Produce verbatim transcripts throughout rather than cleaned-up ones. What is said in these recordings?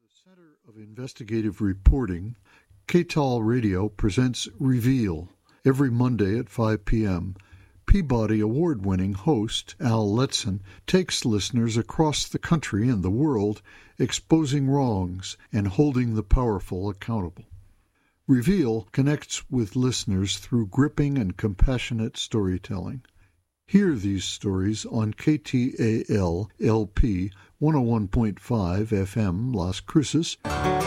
the Center of Investigative Reporting, K T A L Radio presents Reveal every Monday at five p.m. Peabody Award-winning host Al Letson takes listeners across the country and the world exposing wrongs and holding the powerful accountable. Reveal connects with listeners through gripping and compassionate storytelling. Hear these stories on K T A L L P one oh one point five F M Las Cruces.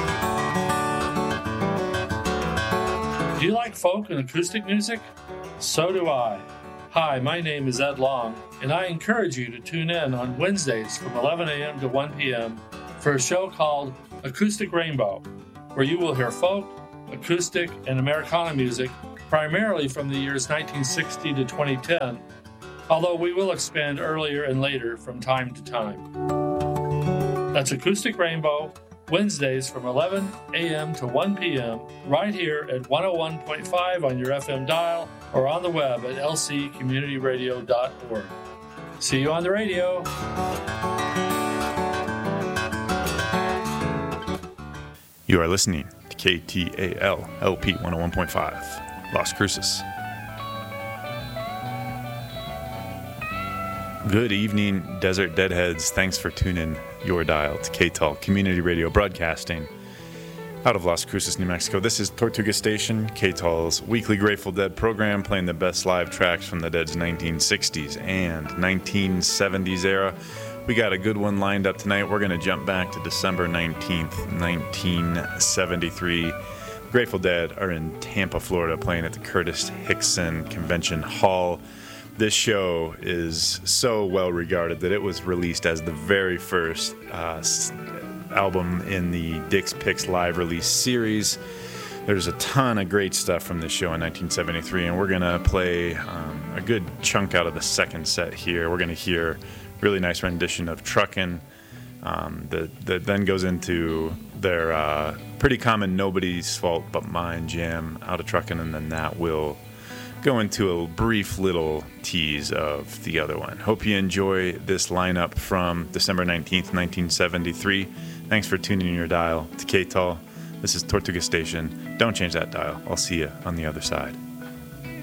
Do you like folk and acoustic music? So do I. Hi, my name is Ed Long, and I encourage you to tune in on Wednesdays from eleven a.m. to one p.m. for a show called Acoustic Rainbow, where you will hear folk, acoustic, and Americana music, primarily from the years nineteen sixty to twenty ten, although we will expand earlier and later from time to time. That's Acoustic Rainbow, Wednesdays from eleven a.m. to one p.m. right here at one oh one point five on your F M dial or on the web at l c community radio dot org. See you on the radio. You are listening to K T A L L P one oh one point five, Las Cruces. Good evening, Desert Deadheads. Thanks for tuning your dial to K T A L Community Radio Broadcasting out of Las Cruces, New Mexico. This is Tortuga Station, K T A L's weekly Grateful Dead program, playing the best live tracks from the Dead's nineteen sixties and nineteen seventies era. We got a good one lined up tonight. We're going to jump back to December nineteenth, nineteen seventy-three. Grateful Dead are in Tampa, Florida, playing at the Curtis Hickson Convention Hall. This show is so well regarded that it was released as the very first uh, album in the Dick's Picks live release series. There's a ton of great stuff from this show in nineteen seventy-three, and we're going to play um, a good chunk out of the second set here. We're going to hear a really nice rendition of Truckin', um, that, that then goes into their uh, pretty common Nobody's Fault But Mine jam out of Truckin', and then that will go into a brief little tease of the other one. Hope you enjoy this lineup from December nineteenth, nineteen seventy-three. Thanks for tuning in your dial to K T A L. This is Tortuga Station. Don't change that dial. I'll see you on the other side.